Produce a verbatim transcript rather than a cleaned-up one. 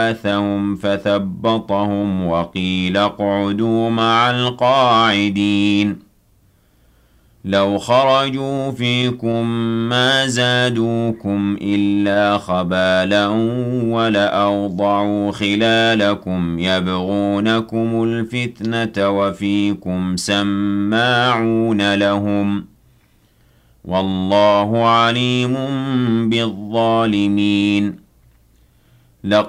ثم فثبطهم وقيل اقعدوا مع القاعدين لو خرجوا فيكم ما زادوكم إلا خبالا ولأوضعوا خلالكم يبغونكم الفتنة وفيكم سماعون لهم والله عليم بالظالمين لقد